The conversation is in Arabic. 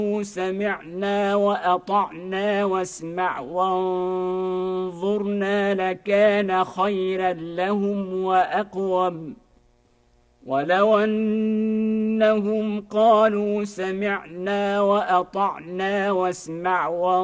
سمعنا وأطعنا واسمع وانظرنا لكان خيرا لهم وأقوم ولو أنهم قالوا سمعنا وأطعنا واسمع